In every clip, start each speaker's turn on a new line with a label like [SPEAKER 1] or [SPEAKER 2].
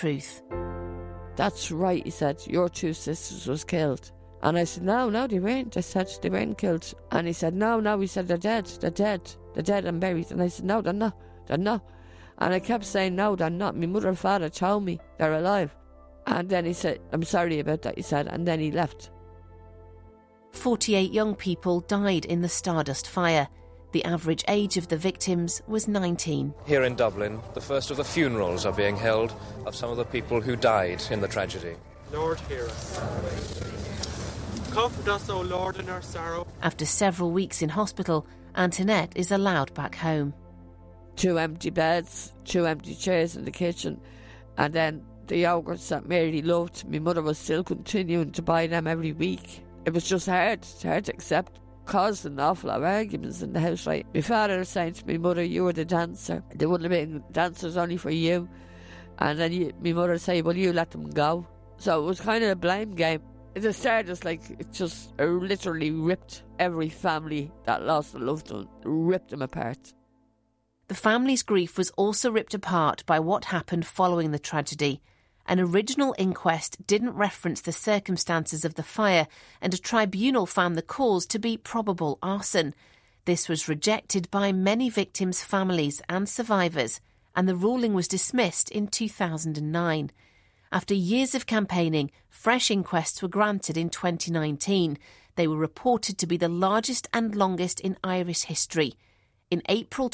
[SPEAKER 1] truth.
[SPEAKER 2] "That's right," he said, "your two sisters was killed." And I said, no, they weren't. I said, they weren't killed. And he said, no, he said, they're dead and buried. And I said, no, they're not. And I kept saying, no, they're not. My mother and father told me they're alive. And then he said, "I'm sorry about that," he said, and then he left.
[SPEAKER 1] 48 young people died in the Stardust fire. The average age of the victims was 19.
[SPEAKER 3] Here in Dublin, the first of the funerals are being held of some of the people who died in the tragedy.
[SPEAKER 4] Lord, hear us. Comfort us, O Lord, in our sorrow.
[SPEAKER 1] After several weeks in hospital, Antoinette is allowed back home.
[SPEAKER 2] 2 empty beds, 2 empty chairs in the kitchen, and then the yogurts that Mary loved, my mother was still continuing to buy them every week. It was just hard to accept. Caused an awful lot of arguments in the house, right? My father was saying to my mother, "You were the dancer. They wouldn't have been dancers only for you." And then my mother said, "Well, you let them go." So it was kind of a blame game. At the start, it just literally ripped every family that lost a loved one, ripped them apart.
[SPEAKER 1] The family's grief was also ripped apart by what happened following the tragedy. An original inquest didn't reference the circumstances of the fire, and a tribunal found the cause to be probable arson. This was rejected by many victims' families and survivors, and the ruling was dismissed in 2009. After years of campaigning, fresh inquests were granted in 2019. They were reported to be the largest and longest in Irish history. In April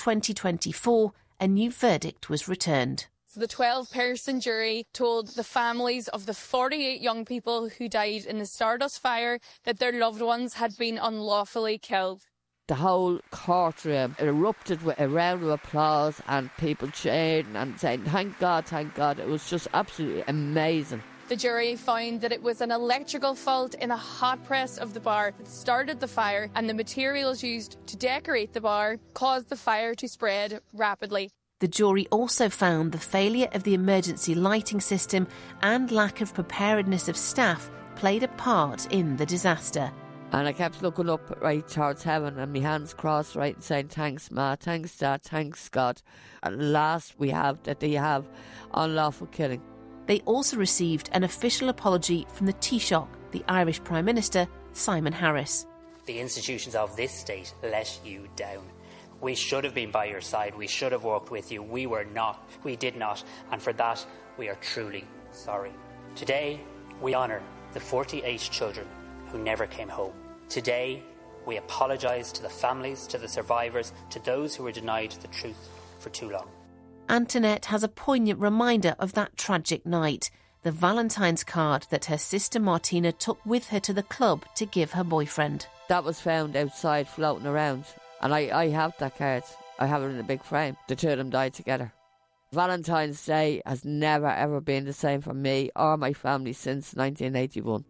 [SPEAKER 1] 2024, a new verdict was returned.
[SPEAKER 5] The 12-person jury told the families of the 48 young people who died in the Stardust fire that their loved ones had been unlawfully killed.
[SPEAKER 2] The whole courtroom erupted with a round of applause and people cheering and saying, "Thank God, thank God." It was just absolutely amazing.
[SPEAKER 5] The jury found that it was an electrical fault in a hot press of the bar that started the fire, and the materials used to decorate the bar caused the fire to spread rapidly.
[SPEAKER 1] The jury also found the failure of the emergency lighting system and lack of preparedness of staff played a part in the disaster.
[SPEAKER 2] And I kept looking up right towards heaven and my hands crossed right and saying, "Thanks, Ma, thanks, Dad, thanks, God." At last we have that they have unlawful killing.
[SPEAKER 1] They also received an official apology from the Taoiseach, the Irish Prime Minister, Simon Harris.
[SPEAKER 6] The institutions of this state let you down. We should have been by your side. We should have walked with you. We were not. We did not. And for that, we are truly sorry. Today, we honour the 48 children who never came home. Today, we apologise to the families, to the survivors, to those who were denied the truth for too long.
[SPEAKER 1] Antoinette has a poignant reminder of that tragic night, the Valentine's card that her sister Martina took with her to the club to give her boyfriend.
[SPEAKER 2] That was found outside floating around. And I have that card. I have it in a big frame. The two of them died together. Valentine's Day has never ever been the same for me or my family since 1981.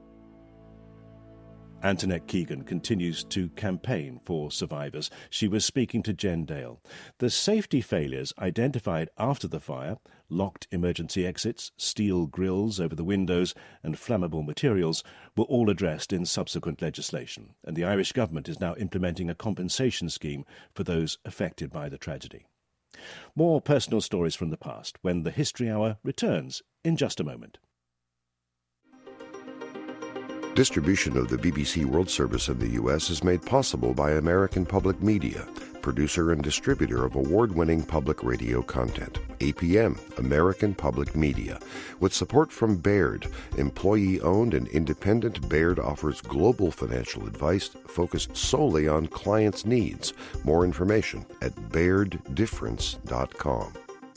[SPEAKER 7] Antoinette Keegan continues to campaign for survivors. She was speaking to Jen Dale. The safety failures identified after the fire, locked emergency exits, steel grills over the windows and flammable materials, were all addressed in subsequent legislation, and the Irish government is now implementing a compensation scheme for those affected by the tragedy. More personal stories from the past when the History Hour returns in just a moment.
[SPEAKER 8] Distribution of the BBC World Service in the U.S. is made possible by American Public Media, producer and distributor of award-winning public radio content. APM, American Public Media. With support from Baird, employee-owned and independent, Baird offers global financial advice focused solely on clients' needs. More information at BairdDifference.com.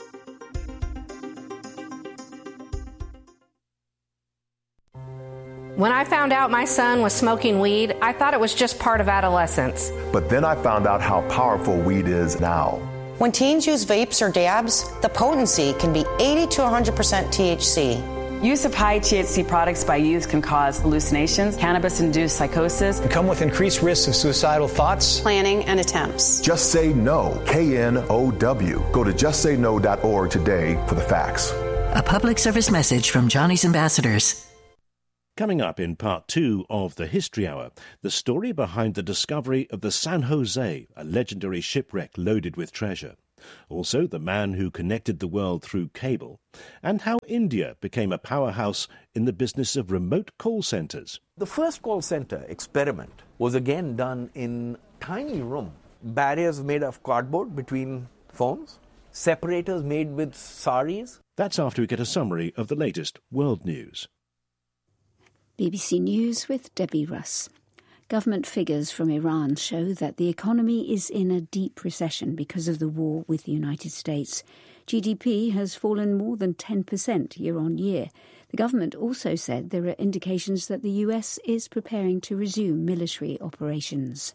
[SPEAKER 9] When I found out my son was smoking weed, I thought it was just part of adolescence.
[SPEAKER 10] But then I found out how powerful weed is now.
[SPEAKER 11] When teens use vapes or dabs, the potency can be 80 to 100% THC.
[SPEAKER 12] Use of high THC products by youth can cause hallucinations, cannabis-induced psychosis,
[SPEAKER 13] and come with increased risks of suicidal thoughts,
[SPEAKER 11] planning, and attempts.
[SPEAKER 10] Just Say No, KNOW. Go to justsayno.org today for the facts.
[SPEAKER 14] A public service message from Johnny's Ambassadors.
[SPEAKER 7] Coming up in part 2 of the History Hour, the story behind the discovery of the San Jose, a legendary shipwreck loaded with treasure. Also, the man who connected the world through cable, and how India became a powerhouse in the business of remote call centres.
[SPEAKER 15] The first call centre experiment was again done in a tiny room. Barriers made of cardboard between phones, separators made with saris.
[SPEAKER 7] That's after we get a summary of the latest world news.
[SPEAKER 16] BBC News with Debbie Russ. Government figures from Iran show that the economy is in a deep recession because of the war with the United States. GDP has fallen more than 10% year on year. The government also said there are indications that the US is preparing to resume military operations.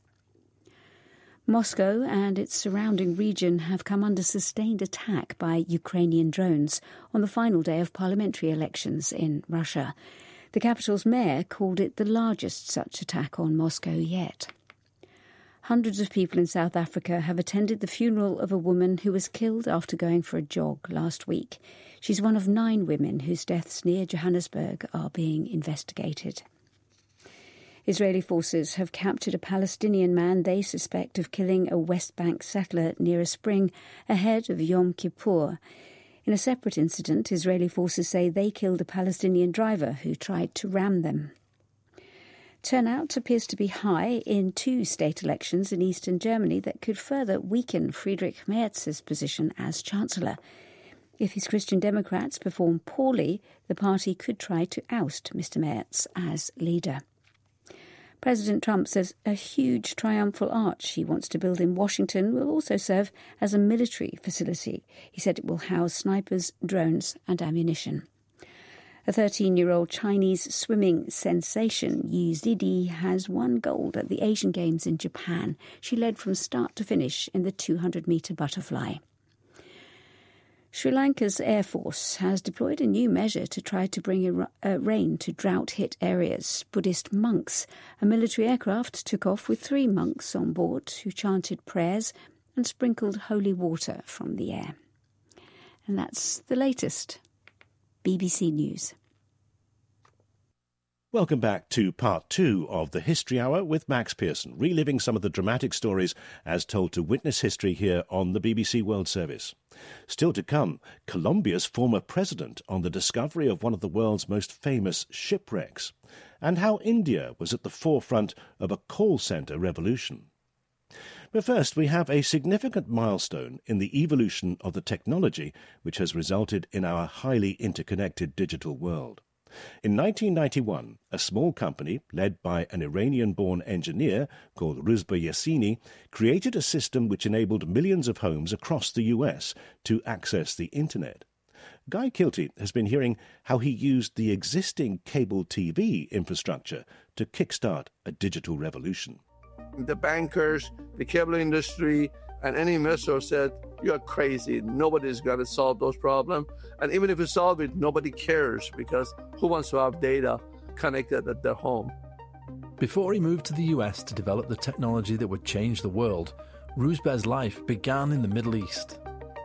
[SPEAKER 16] Moscow and its surrounding region have come under sustained attack by Ukrainian drones on the final day of parliamentary elections in Russia. The capital's mayor called it the largest such attack on Moscow yet. Hundreds of people in South Africa have attended the funeral of a woman who was killed after going for a jog last week. She's one of 9 women whose deaths near Johannesburg are being investigated. Israeli forces have captured a Palestinian man they suspect of killing a West Bank settler near a spring ahead of Yom Kippur. In a separate incident, Israeli forces say they killed a Palestinian driver who tried to ram them. Turnout appears to be high in 2 state elections in eastern Germany that could further weaken Friedrich Merz's position as Chancellor. If his Christian Democrats perform poorly, the party could try to oust Mr. Merz as leader. President Trump says a huge triumphal arch he wants to build in Washington will also serve as a military facility. He said it will house snipers, drones and ammunition. A 13-year-old Chinese swimming sensation, Yu Zidi, has won gold at the Asian Games in Japan. She led from start to finish in the 200-metre butterfly. Sri Lanka's Air Force has deployed a new measure to try to bring rain to drought-hit areas. Buddhist monks. A military aircraft took off with 3 monks on board who chanted prayers and sprinkled holy water from the air. And that's the latest. BBC News.
[SPEAKER 7] Welcome back to part 2 of the History Hour with Max Pearson, reliving some of the dramatic stories as told to Witness History here on the BBC World Service. Still to come, Colombia's former president on the discovery of one of the world's most famous shipwrecks, and how India was at the forefront of a call centre revolution. But first, we have a significant milestone in the evolution of the technology which has resulted in our highly interconnected digital world. In 1991, a small company led by an Iranian-born engineer called Rouzbeh Yassini created a system which enabled millions of homes across the US to access the internet. Guy Kilty has been hearing how he used the existing cable TV infrastructure to kickstart a digital revolution.
[SPEAKER 17] The bankers, the cable industry, and any investor said, "You're crazy. Nobody's going to solve those problems. And even if you solve it, nobody cares because who wants to have data connected at their home?"
[SPEAKER 18] Before he moved to the US to develop the technology that would change the world, Rouzbeh's life began in the Middle East.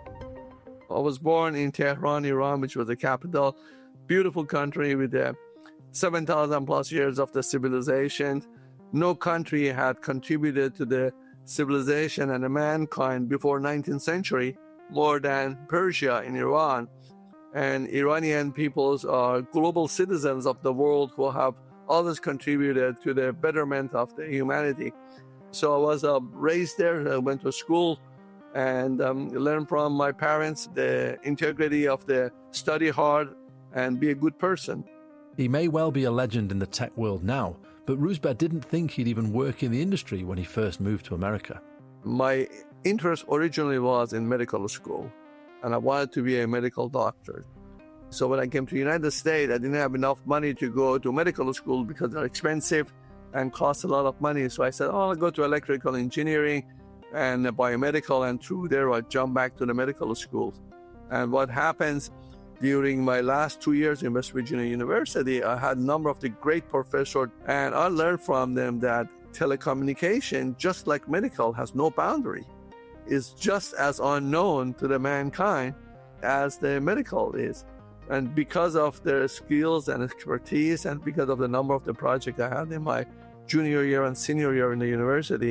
[SPEAKER 17] I was born in Tehran, Iran, which was the capital. Beautiful country with 7,000 plus years of the civilization. No country had contributed to the civilization and the mankind before 19th century more than Persia in Iran. And Iranian peoples are global citizens of the world who have always contributed to the betterment of the humanity. So I was raised there, I went to school and learned from my parents the integrity of the study hard and be a good person.
[SPEAKER 18] He may well be a legend in the tech world now, but Rouzbeh didn't think he'd even work in the industry when he first moved to America.
[SPEAKER 17] My interest originally was in medical school, and I wanted to be a medical doctor. So when I came to the United States, I didn't have enough money to go to medical school because they're expensive and cost a lot of money. So I said, I'll go to electrical engineering and biomedical, and through there I jumped back to the medical school. And what happens during my last 2 years in West Virginia University, I had a number of the great professors, and I learned from them that telecommunication, just like medical, has no boundary. It's just as unknown to the mankind as the medical is. And because of their skills and expertise, and because of the number of the projects I had in my junior year and senior year in the university,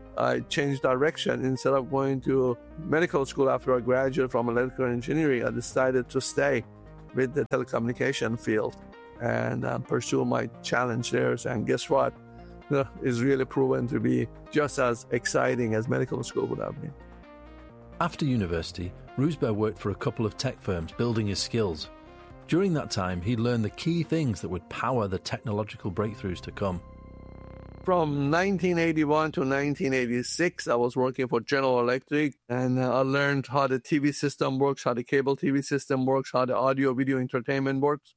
[SPEAKER 17] I changed direction. Instead of going to medical school after I graduated from electrical engineering, I decided to stay with the telecommunication field and pursue my challenge there. And guess what? It's really proven to be just as exciting as medical school would have been.
[SPEAKER 18] After university, Roosberg worked for a couple of tech firms building his skills. During that time, he learned the key things that would power the technological breakthroughs to come.
[SPEAKER 17] From 1981 to 1986, I was working for General Electric, and I learned how the TV system works, how the cable TV system works, how the audio-video entertainment works.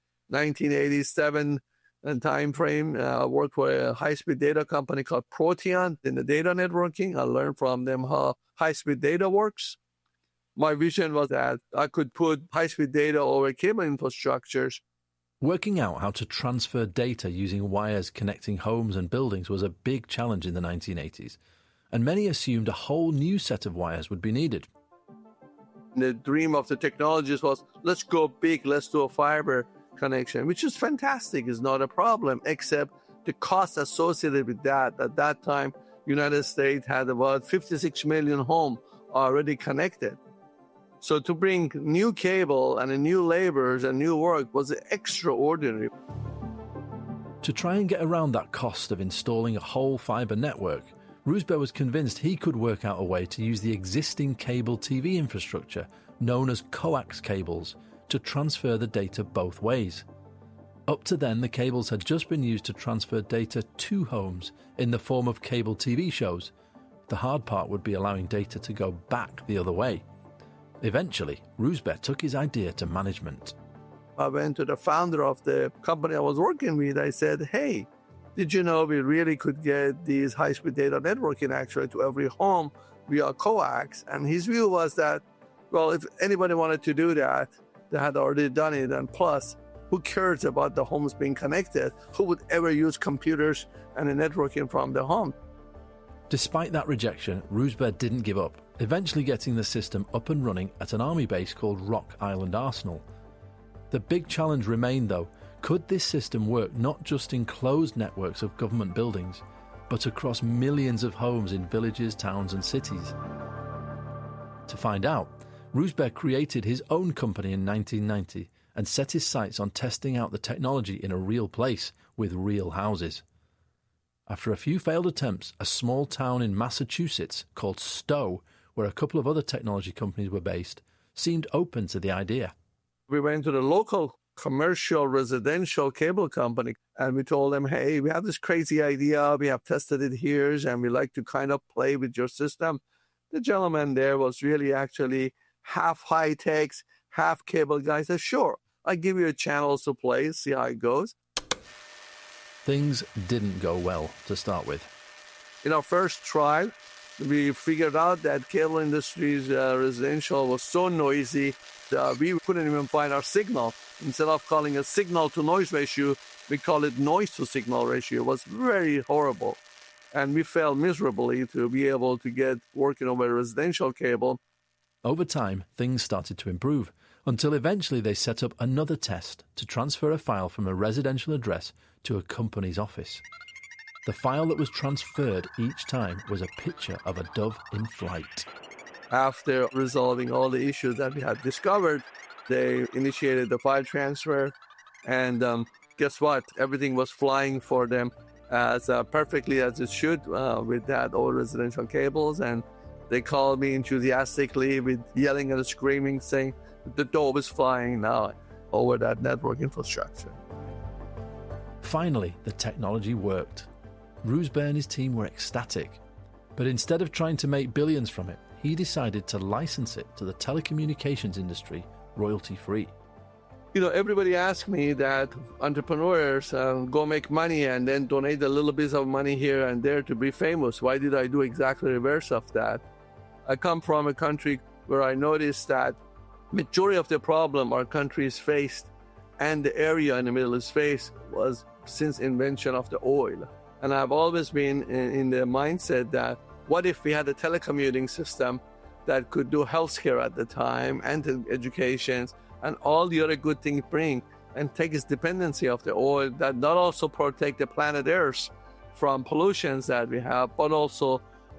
[SPEAKER 17] 1987 time frame, I worked for a high-speed data company called Protean in the data networking. I learned from them how high-speed data works. My vision was that I could put high-speed data over cable infrastructures.
[SPEAKER 18] Working out how to transfer data using wires connecting homes and buildings was a big challenge in the 1980s, and many assumed a whole new set of wires would be needed.
[SPEAKER 17] The dream of the technologists was, let's go big, let's do a fiber connection, which is fantastic, is not a problem, except the cost associated with that. At that time, United States had about 56 million homes already connected. So to bring new cable and new laborers and new work was extraordinary.
[SPEAKER 18] To try and get around that cost of installing a whole fibre network, Roosberg was convinced he could work out a way to use the existing cable TV infrastructure, known as coax cables, to transfer the data both ways. Up to then, the cables had just been used to transfer data to homes in the form of cable TV shows. The hard part would be allowing data to go back the other way. Eventually, Roosberg took his idea to management.
[SPEAKER 17] I went to the founder of the company I was working with. I said, hey, did you know we really could get these high-speed data networking actually to every home via coax? And his view was that, well, if anybody wanted to do that, they had already done it. And plus, who cares about the homes being connected? Who would ever use computers and the networking from the home?
[SPEAKER 18] Despite that rejection, Roosberg didn't give up, eventually getting the system up and running at an army base called Rock Island Arsenal. The big challenge remained, though, could this system work not just in closed networks of government buildings, but across millions of homes in villages, towns and cities? To find out, Roosberg created his own company in 1990 and set his sights on testing out the technology in a real place with real houses. After a few failed attempts, a small town in Massachusetts called Stowe, where a couple of other technology companies were based, seemed open to the idea.
[SPEAKER 17] We went to the local commercial residential cable company and we told them, hey, we have this crazy idea, we have tested it here and we like to kind of play with your system. The gentleman there was really actually half high-tech, half cable guy. Said, sure, I'll give you a channel to play, see how it goes.
[SPEAKER 18] Things didn't go well to start with.
[SPEAKER 17] In our first trial, we figured out that cable industry's residential was so noisy that we couldn't even find our signal. Instead of calling it signal-to-noise ratio, we call it noise-to-signal ratio. It was very horrible. And we failed miserably to be able to get working over a residential cable.
[SPEAKER 18] Over time, things started to improve, until eventually they set up another test to transfer a file from a residential address to a company's office. The file that was transferred each time was a picture of a dove in flight.
[SPEAKER 17] After resolving all the issues that we had discovered, they initiated the file transfer, and guess what? Everything was flying for them as perfectly as it should with that old residential cables, and they called me enthusiastically with yelling and screaming, saying the dove is flying now over that network infrastructure.
[SPEAKER 18] Finally, the technology worked. Roosberg and his team were ecstatic. But instead of trying to make billions from it, he decided to license it to the telecommunications industry royalty-free.
[SPEAKER 17] You know, everybody asks me that entrepreneurs go make money and then donate a little bit of money here and there to be famous. Why did I do exactly the reverse of that? I come from a country where I noticed that majority of the problem our country is faced and the area in the Middle East faced was since invention of the oil. And I've always been in the mindset that what if we had a telecommuting system that could do healthcare at the time and education and all the other good things bring and take its dependency of the oil, that not also protect the planet Earth from pollutions that we have, but also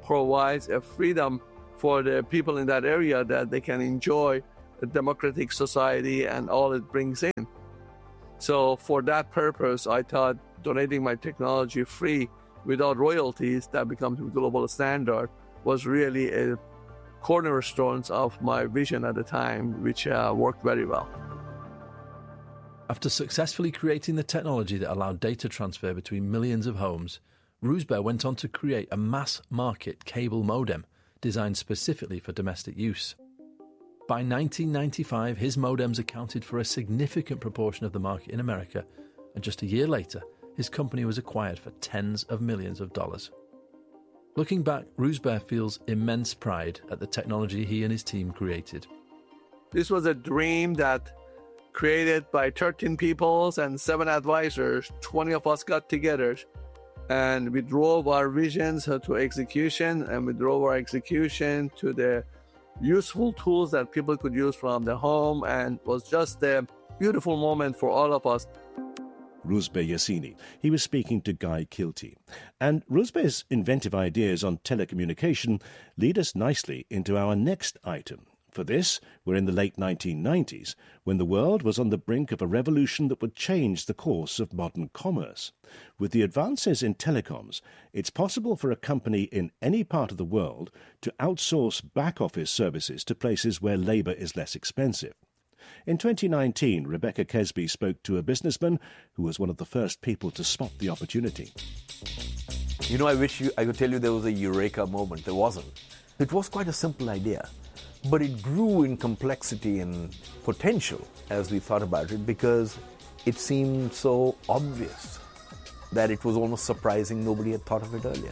[SPEAKER 17] provides a freedom for the people in that area that they can enjoy a democratic society and all it brings in. So for that purpose, I thought donating my technology free without royalties that becomes a global standard was really a cornerstone of my vision at the time, which worked very well.
[SPEAKER 18] After successfully creating the technology that allowed data transfer between millions of homes, Roosbear went on to create a mass-market cable modem designed specifically for domestic use. By 1995, his modems accounted for a significant proportion of the market in America, and just a year later, his company was acquired for tens of millions of dollars. Looking back, Roosbear feels immense pride at the technology he and his team created.
[SPEAKER 17] This was a dream that created by 13 people and 7 advisors. 20 of us got together and we drove our visions to execution, and we drove our execution to the useful tools that people could use from the home, and it was just a beautiful moment for all of us.
[SPEAKER 7] Roosbear Yassini. He was speaking to Guy Kilty. And Roosbear's inventive ideas on telecommunication lead us nicely into our next item. For this, we're in the late 1990s, when the world was on the brink of a revolution that would change the course of modern commerce. With the advances in telecoms, it's possible for a company in any part of the world to outsource back-office services to places where labour is less expensive. In 2019, Rebecca Kesby spoke to a businessman who was one of the first people to spot the opportunity.
[SPEAKER 15] You know, I wish I could tell you there was a eureka moment. There wasn't. It was quite a simple idea, but it grew in complexity and potential as we thought about it, because it seemed so obvious that it was almost surprising nobody had thought of it earlier.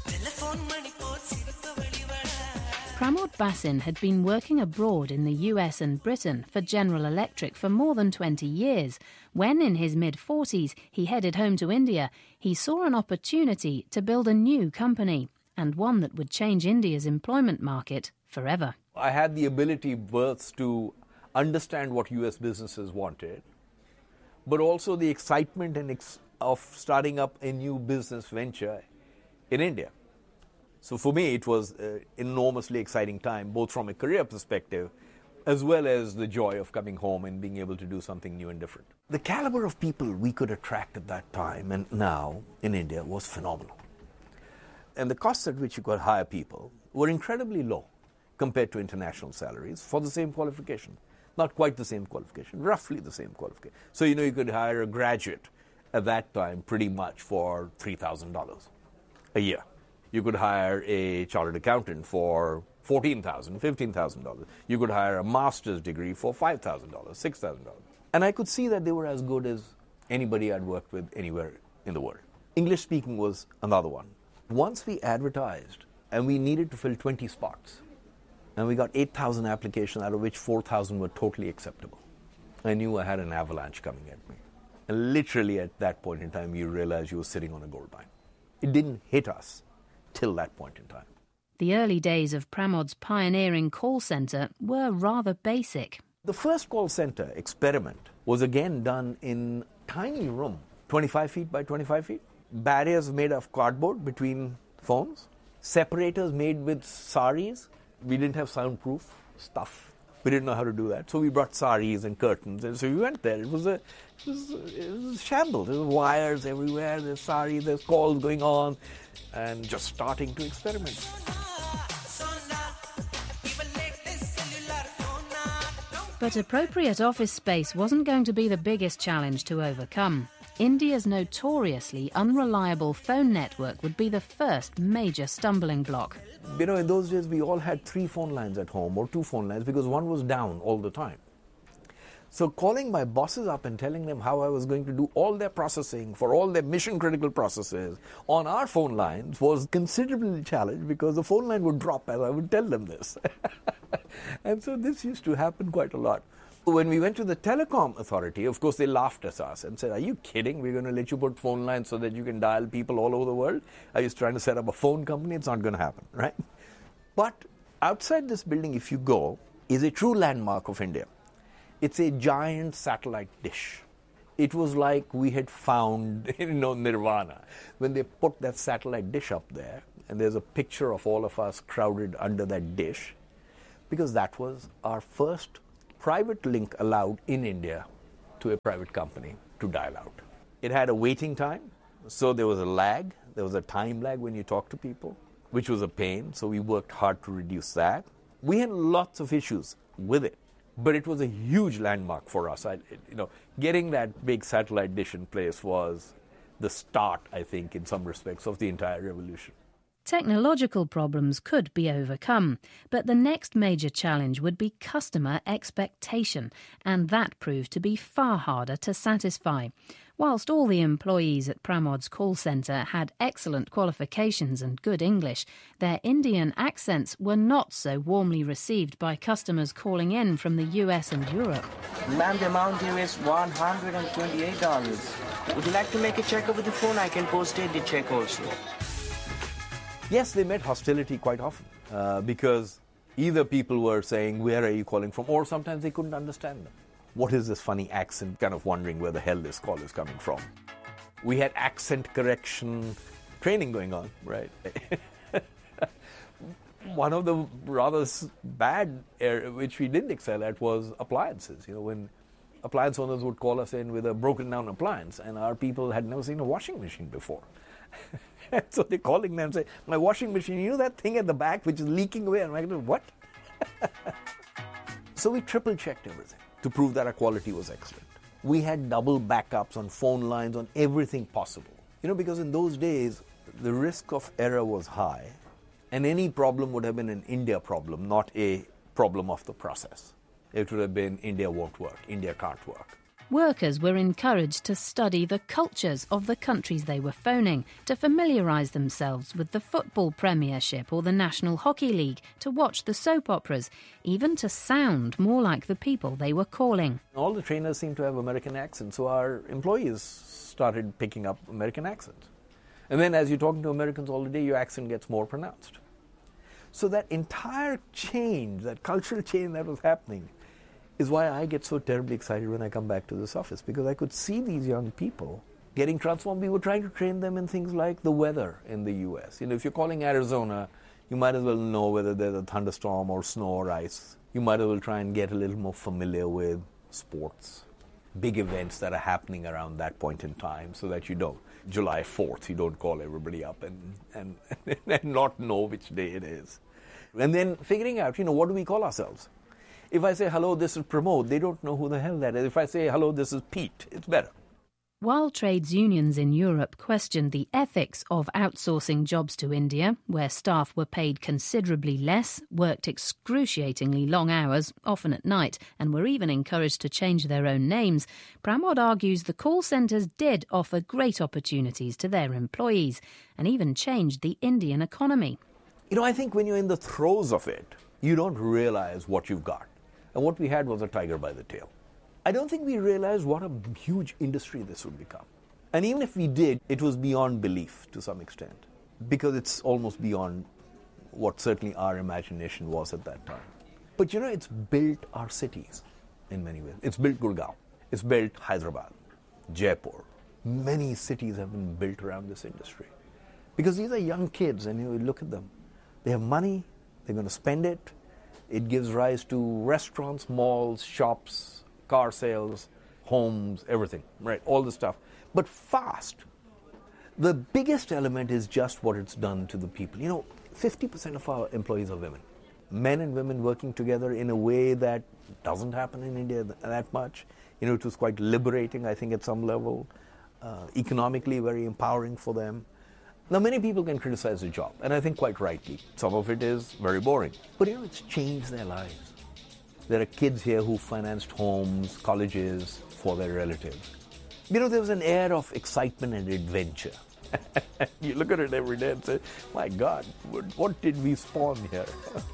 [SPEAKER 1] Pramod Basin had been working abroad in the US and Britain for General Electric for more than 20 years. When, in his mid-40s, he headed home to India, he saw an opportunity to build a new company, and one that would change India's employment market forever.
[SPEAKER 15] I had the ability both to understand what US businesses wanted, but also the excitement of starting up a new business venture in India. So for me, it was an enormously exciting time, both from a career perspective, as well as the joy of coming home and being able to do something new and different. The caliber of people we could attract at that time and now in India was phenomenal. And the costs at which you could hire people were incredibly low compared to international salaries for the same qualification. Not quite the same qualification, roughly the same qualification. So, you could hire a graduate at that time pretty much for $3,000 a year. You could hire a chartered accountant for $14,000, $15,000. You could hire a master's degree for $5,000, $6,000. And I could see that they were as good as anybody I'd worked with anywhere in the world. English speaking was another one. Once we advertised, and we needed to fill 20 spots, and we got 8,000 applications, out of which 4,000 were totally acceptable. I knew I had an avalanche coming at me. And literally at that point in time, you realize you were sitting on a gold mine. It didn't hit us till that point in time.
[SPEAKER 1] The early days of Pramod's pioneering call centre were rather basic.
[SPEAKER 15] The first call centre experiment was again done in a tiny room, 25 feet by 25 feet. Barriers made of cardboard between phones. Separators made with saris. We didn't have soundproof stuff. We didn't know how to do that. So we brought saris and curtains. And so we went there. It was a shambles. There were wires everywhere. There's saris, there's calls going on. And just starting to experiment.
[SPEAKER 1] But appropriate office space wasn't going to be the biggest challenge to overcome. India's notoriously unreliable phone network would be the first major stumbling block.
[SPEAKER 15] In those days, we all had 3 phone lines at home or 2 phone lines because one was down all the time. So calling my bosses up and telling them how I was going to do all their processing for all their mission-critical processes on our phone lines was considerably challenged because the phone line would drop as I would tell them this. And so this used to happen quite a lot. When we went to the telecom authority, of course, they laughed at us and said, "Are you kidding? We're going to let you put phone lines so that you can dial people all over the world? Are you trying to set up a phone company? It's not going to happen," right? But outside this building, if you go, is a true landmark of India. It's a giant satellite dish. it was like we had found, nirvana. When they put that satellite dish up there, and there's a picture of all of us crowded under that dish, because that was our first private link allowed in India to a private company to dial out. It had a waiting time, so there was a lag. There was a time lag when you talk to people, which was a pain, so we worked hard to reduce that. We had lots of issues with it, but it was a huge landmark for us. Getting that big satellite dish in place was the start, I think, in some respects, of the entire revolution.
[SPEAKER 19] Technological problems could be overcome, but the next major challenge would be customer expectation, and that proved to be far harder to satisfy. Whilst all the employees at Pramod's call centre had excellent qualifications and good English, their Indian accents were not so warmly received by customers calling in from the US and Europe.
[SPEAKER 20] Ma'am, the amount here is $128. Would you like to make a check over the phone? I can post-date the check also.
[SPEAKER 15] Yes, they met hostility quite often because either people were saying, where are you calling from? Or sometimes they couldn't understand them. What is this funny accent? Kind of wondering where the hell this call is coming from. We had accent correction training going on, right? One of the rather bad area which we didn't excel at was appliances. When appliance owners would call us in with a broken down appliance, and our people had never seen a washing machine before. So they're calling them and say, my washing machine, that thing at the back which is leaking away? And I'm like, what? So we triple-checked everything to prove that our quality was excellent. We had double backups on phone lines, on everything possible. Because in those days, the risk of error was high, and any problem would have been an India problem, not a problem of the process. It would have been India won't work, India can't work.
[SPEAKER 19] Workers were encouraged to study the cultures of the countries they were phoning, to familiarise themselves with the football premiership or the National Hockey League, to watch the soap operas, even to sound more like the people they were calling.
[SPEAKER 15] All the trainers seemed to have American accents, so our employees started picking up American accents. And then as you're talking to Americans all the day, your accent gets more pronounced. So that entire change, that cultural change that was happening, is why I get so terribly excited when I come back to this office, because I could see these young people getting transformed. We were trying to train them in things like the weather in the U.S. If you're calling Arizona, you might as well know whether there's a thunderstorm or snow or ice. You might as well try and get a little more familiar with sports, big events that are happening around that point in time, so that July 4th, you don't call everybody up and not know which day it is. And then figuring out, what do we call ourselves? If I say, hello, this is Pramod, they don't know who the hell that is. If I say, hello, this is Pete, it's better.
[SPEAKER 19] While trades unions in Europe questioned the ethics of outsourcing jobs to India, where staff were paid considerably less, worked excruciatingly long hours, often at night, and were even encouraged to change their own names, Pramod argues the call centres did offer great opportunities to their employees and even changed the Indian economy.
[SPEAKER 15] I think when you're in the throes of it, you don't realise what you've got. And what we had was a tiger by the tail. I don't think we realized what a huge industry this would become. And even if we did, it was beyond belief to some extent, because it's almost beyond what certainly our imagination was at that time. But it's built our cities in many ways. It's built Gurgaon. It's built Hyderabad, Jaipur. Many cities have been built around this industry. Because these are young kids, and you look at them. They have money, they're going to spend it. It gives rise to restaurants, malls, shops, car sales, homes, everything, right? All the stuff. But fast. The biggest element is just what it's done to the people. 50% of our employees are women. Men and women working together in a way that doesn't happen in India that much. It was quite liberating, I think, at some level. Economically very empowering for them. Now, many people can criticize the job, and I think quite rightly. Some of it is very boring. But, it's changed their lives. There are kids here who financed homes, colleges for their relatives. There was an air of excitement and adventure. You look at it every day and say, my God, what did we spawn here?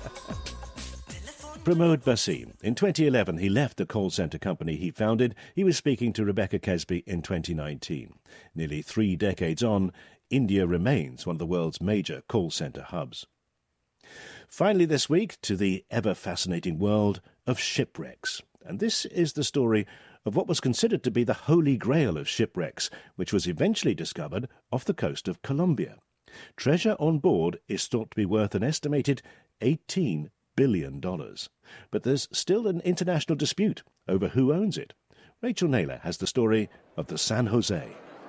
[SPEAKER 7] Pramod Bhasin. In 2011, he left the call centre company he founded. He was speaking to Rebecca Kesby in 2019. Nearly 3 decades on, India remains one of the world's major call centre hubs. Finally this week, to the ever-fascinating world of shipwrecks. And this is the story of what was considered to be the holy grail of shipwrecks, which was eventually discovered off the coast of Colombia. Treasure on board is thought to be worth an estimated $18 billion. But there's still an international dispute over who owns it. Rachel Naylor has the story of the San Jose.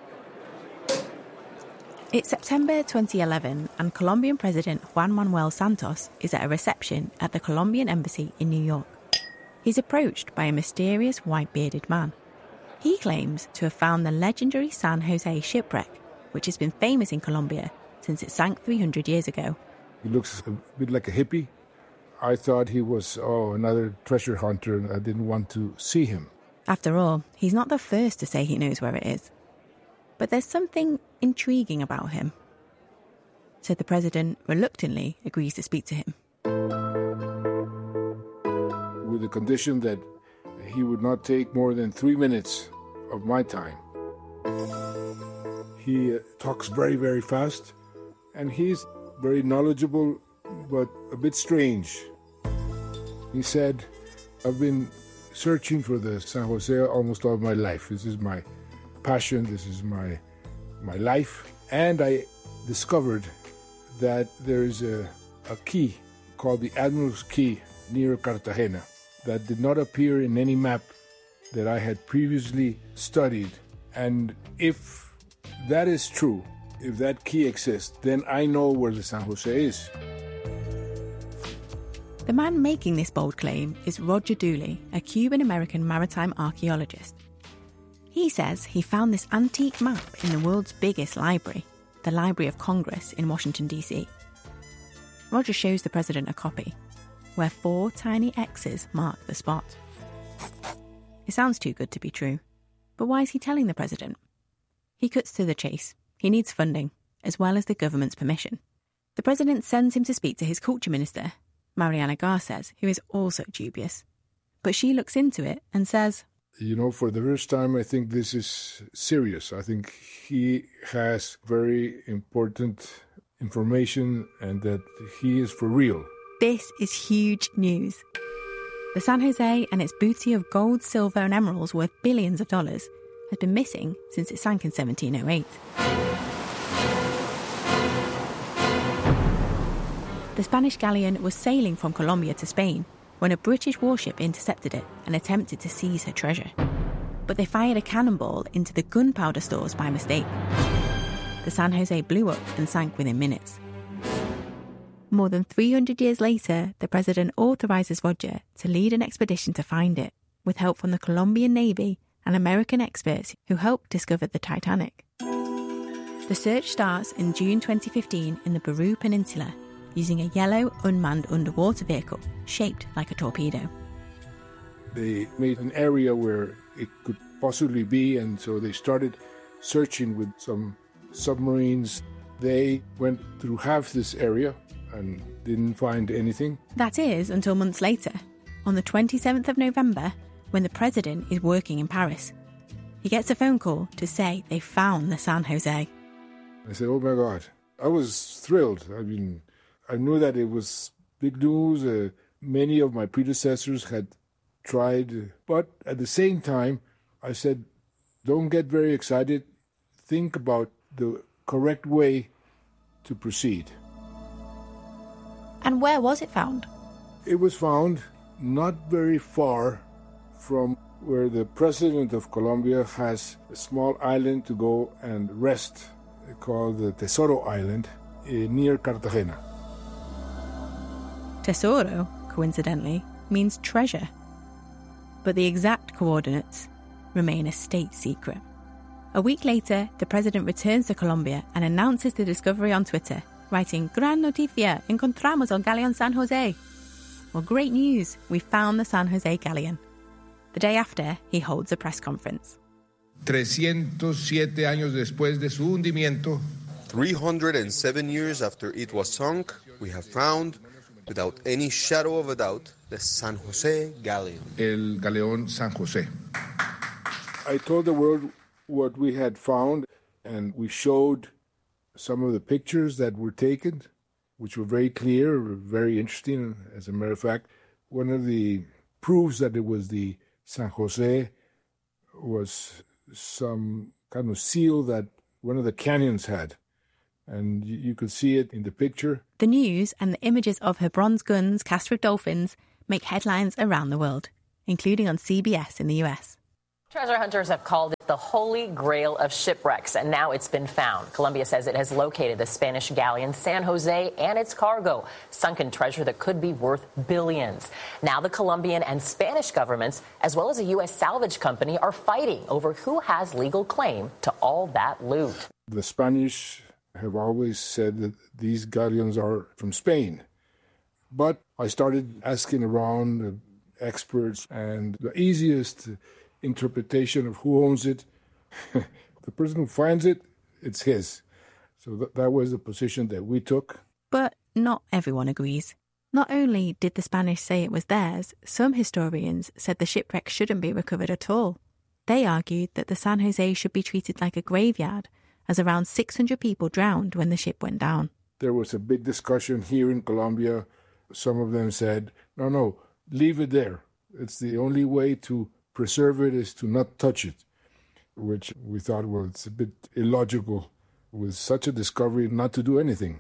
[SPEAKER 21] It's September 2011 and Colombian President Juan Manuel Santos is at a reception at the Colombian Embassy in New York. He's approached by a mysterious white-bearded man. He claims to have found the legendary San Jose shipwreck, which has been famous in Colombia since it sank 300 years ago.
[SPEAKER 22] He looks a bit like a hippie. I thought he was, another treasure hunter, and I didn't want to see him.
[SPEAKER 21] After all, he's not the first to say he knows where it is. But there's something intriguing about him. So the president reluctantly agrees to speak to him.
[SPEAKER 22] With the condition that he would not take more than 3 minutes of my time. He talks very, very fast, and he's very knowledgeable, but a bit strange. He said, I've been searching for the San Jose almost all my life. This is my passion, this is my life. And I discovered that there is a key called the Admiral's Key near Cartagena that did not appear in any map that I had previously studied. And if that is true, if that key exists, then I know where the San Jose is.
[SPEAKER 21] The man making this bold claim is Roger Dooley, a Cuban-American maritime archaeologist. He says he found this antique map in the world's biggest library, the Library of Congress in Washington, D.C. Roger shows the president a copy, where 4 tiny X's mark the spot. It sounds too good to be true, but why is he telling the president? He cuts to the chase. He needs funding, as well as the government's permission. The president sends him to speak to his culture minister, Mariana Garces, who is also dubious. But she looks into it and says,
[SPEAKER 22] for the first time, I think this is serious. I think he has very important information and that he is for real.
[SPEAKER 21] This is huge news. The San Jose and its booty of gold, silver and emeralds worth billions of dollars has been missing since it sank in 1708. The Spanish galleon was sailing from Colombia to Spain when a British warship intercepted it and attempted to seize her treasure. But they fired a cannonball into the gunpowder stores by mistake. The San Jose blew up and sank within minutes. More than 300 years later, the president authorises Roger to lead an expedition to find it, with help from the Colombian Navy and American experts who helped discover the Titanic. The search starts in June 2015 in the Beru Peninsula, using a yellow unmanned underwater vehicle shaped like a torpedo.
[SPEAKER 22] They made an area where it could possibly be, and so they started searching with some submarines. They went through half this area and didn't find anything.
[SPEAKER 21] That is until months later, on the 27th of November, when the president is working in Paris. He gets a phone call to say they found the San Jose.
[SPEAKER 22] I said, oh my God. I was thrilled. I knew that it was big news. Many of my predecessors had tried. But at the same time, I said, don't get very excited. Think about the correct way to proceed.
[SPEAKER 21] And where was it found?
[SPEAKER 22] It was found not very far from where the president of Colombia has a small island to go and rest, called the Tesoro Island, near Cartagena.
[SPEAKER 21] Tesoro, coincidentally, means treasure. But the exact coordinates remain a state secret. A week later, the president returns to Colombia and announces the discovery on Twitter, writing, Gran noticia, encontramos el Galeón San Jose. Well, great news, we found the San Jose galleon. The day after, he holds a press conference.
[SPEAKER 23] 307 años después de su hundimiento, 307 years after it was sunk, we have found, without any shadow of a doubt, the San Jose galleon. El Galeón San Jose.
[SPEAKER 22] I told the world what we had found, and we showed some of the pictures that were taken, which were very clear, very interesting. As a matter of fact, one of the proofs that it was the San Jose was some kind of seal that one of the canyons had. And you could see it in the picture.
[SPEAKER 21] The news and the images of her bronze guns cast with dolphins make headlines around the world, including on CBS in the US.
[SPEAKER 3] Treasure hunters have called it the holy grail of shipwrecks, and now it's been found. Colombia says it has located the Spanish galleon San Jose and its cargo, sunken treasure that could be worth billions. Now the Colombian and Spanish governments, as well as a U.S. salvage company, are fighting over who has legal claim to all that loot.
[SPEAKER 22] The Spanish have always said that these galleons are from Spain. But I started asking around experts, and the easiest interpretation of who owns it, the person who finds it, it's his. So that was the position that we took.
[SPEAKER 21] But not everyone agrees. Not only did the Spanish say it was theirs, some historians said the shipwreck shouldn't be recovered at all. They argued that the San Jose should be treated like a graveyard, as around 600 people drowned when the ship went down.
[SPEAKER 22] There was a big discussion here in Colombia. Some of them said, no, leave it there. It's the only way to preserve it is to not touch it, which we thought was a bit illogical with such a discovery not to do anything.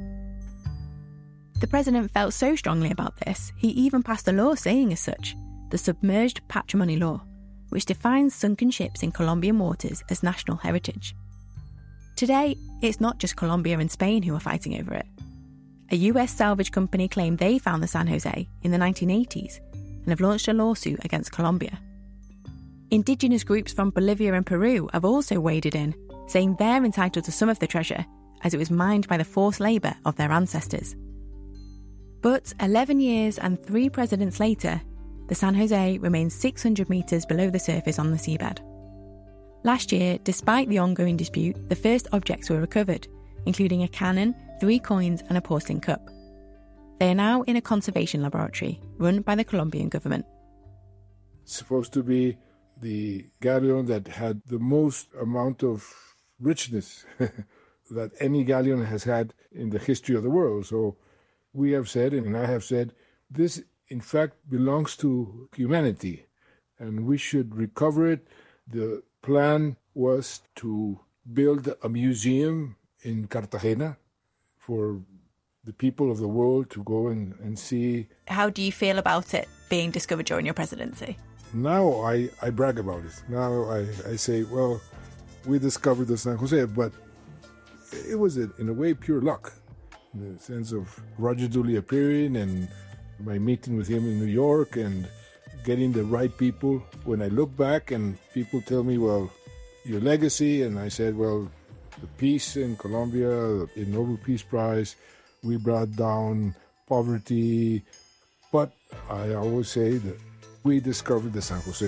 [SPEAKER 21] The president felt so strongly about this, he even passed a law saying as such, the Submerged Patrimony Law, which defines sunken ships in Colombian waters as national heritage. Today, it's not just Colombia and Spain who are fighting over it. A US salvage company claimed they found the San Jose in the 1980s and have launched a lawsuit against Colombia. Indigenous groups from Bolivia and Peru have also waded in, saying they're entitled to some of the treasure as it was mined by the forced labour of their ancestors. But 11 years and 3 presidents later, the San Jose remains 600 metres below the surface on the seabed. Last year, despite the ongoing dispute, the first objects were recovered, including a cannon, 3 coins and a porcelain cup. They are now in a conservation laboratory run by the Colombian government.
[SPEAKER 22] It's supposed to be the galleon that had the most amount of richness that any galleon has had in the history of the world. So we have said, and I have said, this in fact belongs to humanity, and we should recover it. The plan was to build a museum in Cartagena for the people of the world to go and see.
[SPEAKER 21] How do you feel about it being discovered during your presidency?
[SPEAKER 22] Now I brag about it. Now I say, well, we discovered the San Jose, but it was, in a way, pure luck. In the sense of Roger Dooley appearing and my meeting with him in New York and getting the right people. When I look back and people tell me, well, your legacy, and I said, well, the peace in Colombia, the Nobel Peace Prize, we brought down poverty, but I always say that we discovered the San Jose.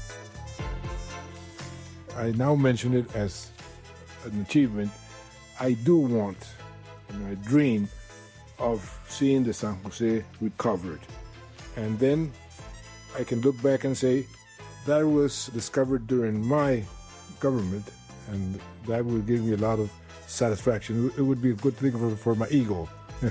[SPEAKER 22] I now mention it as an achievement. I do want, and I dream of seeing the San Jose recovered. And then I can look back and say, that was discovered during my government, and that will give me a lot of satisfaction. It would be a good thing for my ego.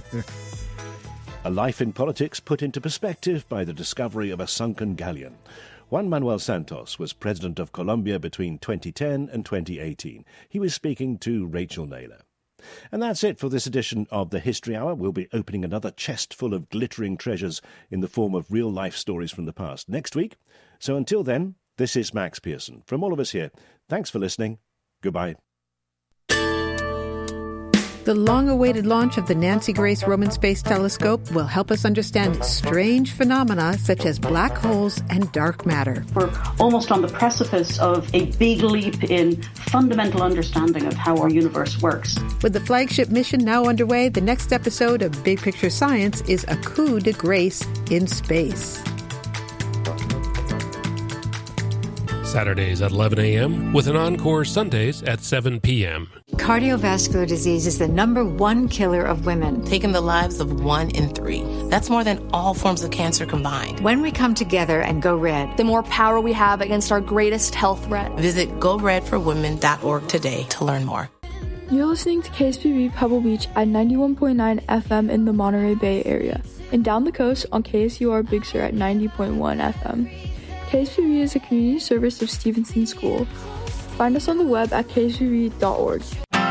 [SPEAKER 7] A life in politics put into perspective by the discovery of a sunken galleon. Juan Manuel Santos was president of Colombia between 2010 and 2018. He was speaking to Rachel Naylor. And that's it for this edition of the History Hour. We'll be opening another chest full of glittering treasures in the form of real-life stories from the past next week. So until then, this is Max Pearson. From all of us here, thanks for listening. Goodbye.
[SPEAKER 4] The long-awaited launch of the Nancy Grace Roman Space Telescope will help us understand strange phenomena such as black holes and dark matter.
[SPEAKER 5] We're almost on the precipice of a big leap in fundamental understanding of how our universe works.
[SPEAKER 4] With the flagship mission now underway, the next episode of Big Picture Science is a coup de grace in space.
[SPEAKER 24] Saturdays at 11 a.m. with an encore Sundays at 7 p.m.
[SPEAKER 25] Cardiovascular disease is the #1 killer of women,
[SPEAKER 26] taking the lives of 1 in 3. That's more than all forms of cancer combined.
[SPEAKER 25] When we come together and go red,
[SPEAKER 27] the more power we have against our greatest health threat.
[SPEAKER 26] Visit GoRedForWomen.org today to learn more.
[SPEAKER 28] You're listening to KSPB Pebble Beach at 91.9 FM in the Monterey Bay area, and down the coast on KSUR Big Sur at 90.1 FM. KSPB is a community service of Stevenson School. Find us on the web at kspb.org.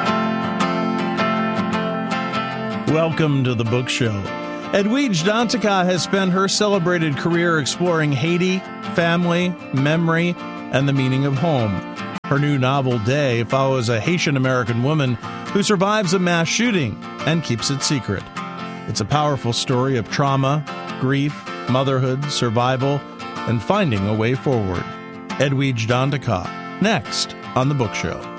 [SPEAKER 2] Welcome to the Book Show. Edwidge Danticat has spent her celebrated career exploring Haiti, family, memory, and the meaning of home. Her new novel, Day, follows a Haitian-American woman who survives a mass shooting and keeps it secret. It's a powerful story of trauma, grief, motherhood, survival, and finding a way forward. Edwidge Danticat, next on The Book Show.